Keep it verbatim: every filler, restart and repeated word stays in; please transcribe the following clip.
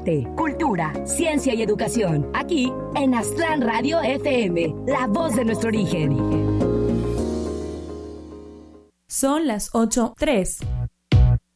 arte, cultura, ciencia y educación. Aquí en Aztlán Radio F M, la voz de nuestro origen. Son las ocho tres.